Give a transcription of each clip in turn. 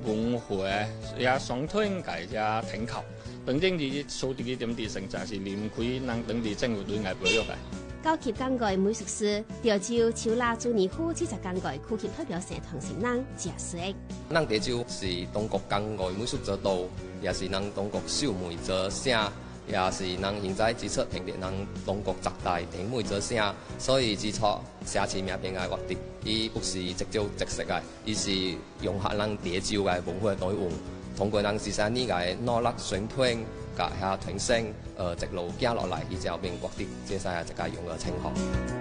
文化也双推介只挺求，等陣啲數啲嘅點啲成就係連佢能等啲政府對外配合嘅。 高級港外美術師潮州秋拉朱尼夫70港外區級代表社團成人謝思益。 咱潮州是中國港外美術之都，也是咱中國秀美之城，也是咱現在支出評定咱中國十大甜美之城，所以指出城市名片嘅決定，伊不是直接直食嘅，伊是融合咱潮州嘅文化內容，通過咱13年嘅努力宣傳。甲遐提升，一路行落來，伊就變國的接下來一個用嘅稱號。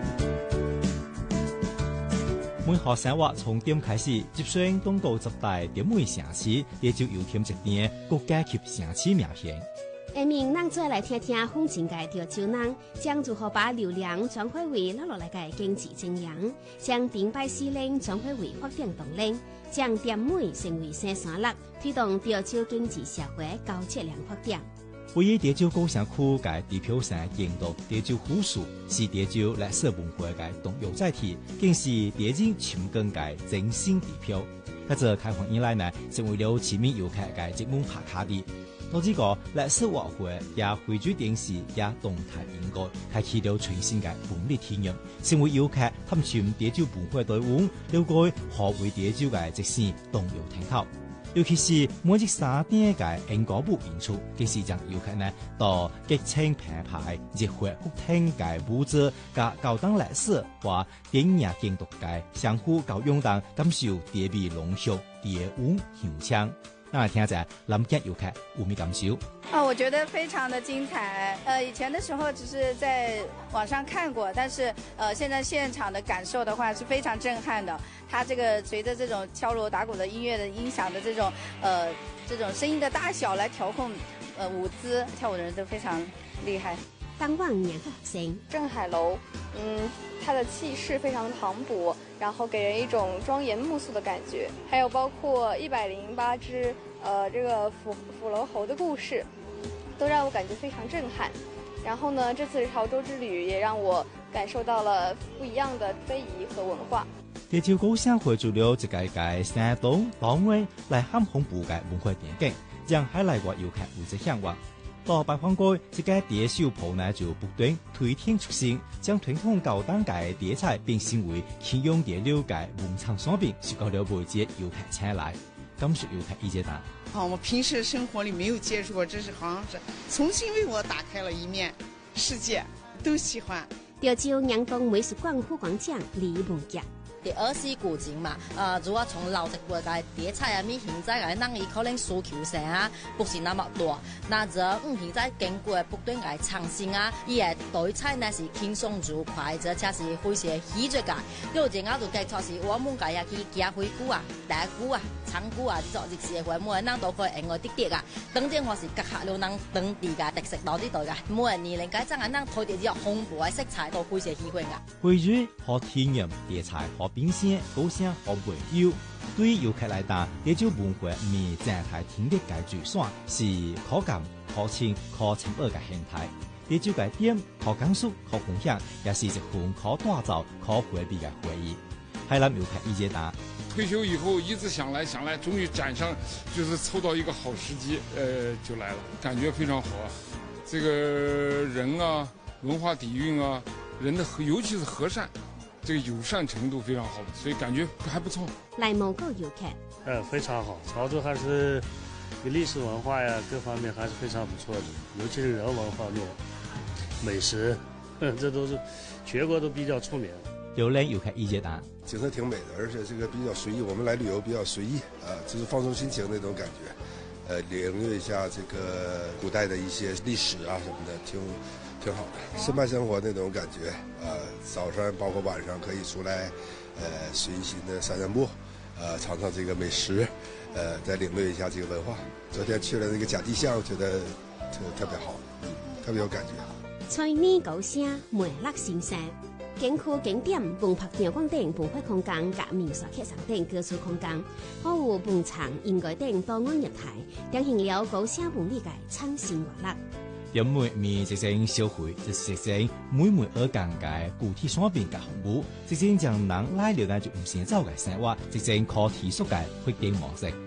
每學生活從點開始接選中國十大甜美城市，也就有添一點國家級城市名片。 下面咱再來聽聽風景界潮州人將如何把流量轉化為落來嘅經濟增揚，將頂擺司令轉化為發展動力，將甜美成為生產力，推動潮州經濟社會高質量發展。 位於潮州高山區嘅地標山建築潮州府署，是潮州歷史文化嘅重要載體，更是潮州深耕嘅精神地標。喺這開放以來呢，成為了市民遊客嘅熱門打卡地。多幾個歷史活會也匯聚電視也動態應該開啟了全新嘅本地體驗，成為遊客探尋潮州文化內容，了解何為潮州嘅精神重要參考。尤其是每日3點嘅英歌舞演出，更是將遊客呢到激情澎湃、熱血沸騰嘅舞者加高檔歷史或電影建築嘅相互交融當，感受地味濃縮、地溫香香。那來聽下南極遊客有咩感受？ 我覺得非常的精彩。以前的時候只是在網上看過，但是現在現場的感受的話是非常震撼的。它這個隨着這種敲鑼打鼓的音樂的音響的這種聲音的大小來調控舞姿，跳舞的人都非常厲害。 當晚年輕學生鎮海樓，它的氣勢非常磅礴，然後給人一種莊嚴穆肅的感覺。還有包括108隻這個斧樓猴的故事，都讓我感覺非常震撼。然後呢，這次潮州之旅也讓我感受到了不一樣的非遺和文化。 潮州高山匯聚了一個山東、島外來喊恐怖嘅文化電景，讓海內外遊客為之向往。到拜訪過這個蝶秀鋪呢，就不斷推天出新，將傳統高檔嘅碟菜變成為輕用碟料嘅文創商品，受到了外界遊客青睞。感謝遊客意見答。 我平時生活裏沒有接觸過，這是好像是重新為我打開了一面世界，都喜歡。 潮州陽光美術館副館長李文傑。 第24古景嘛，如果從老一輩嘅碟菜啊，咪現在嘅人伊可能需求性啊，不是那麼多。那這現在經過不斷嘅創新啊，伊嘅對菜呢是輕鬆愉快，而且是非常喜悅嘅。有陣我就計錯是我們家去夾灰菇啊、大菇啊、長菇啊，做日式嘅話，每人都可以用個滴滴啊。當然我是結合了人當地嘅特色到呢度嘅，每年嚟計真係人推啲只豐富嘅色彩都非常喜歡嘅。 匯聚和體驗碟菜和冰鮮高山和梅柚，對於遊客來講，潮州文化咪正係天地嘅聚散，是可感、可親、可參與嘅形態。潮州嘅點、可講述、可分享，也是一份可打造、可回味嘅回憶。海南遊客意見答： 退休以後一直想來，終於趕上，就是湊到一個好時機，就來了，感覺非常好啊！這個人啊，文化底蘊啊，人的尤其是和善。這個友善程度非常好，所以感覺還不錯。 來蒙古遊客， 非常好。潮州還是歷史文化呀，各方面還是非常不錯的，尤其是人文方面，美食，這都是全國都比較出名。 有人遊客意見答： 景色挺美的，而且這個比較隨意。我們來旅遊比較隨意就是放鬆心情那種感覺。領略一下這個古代的一些歷史啊什麼的，挺好的，深派生活那種感覺。早上包括晚上可以出來，隨心的散散步，嘗嘗這個美食，再領略一下這個文化。昨天去了那個甲地巷，我覺得特別好，特別有感覺。 催你高聲，梅勒先生。景區景點文拍場館等文化空間甲民俗客上等各處空間，好有文場、音樂等多元業態，展現了高聲文藝嘅創新活力。 點每面即成消費，即是成每而講嘅具體產品嘅服務，即成將人來了呢就唔先走嘅生活，即成可提速嘅發展模式。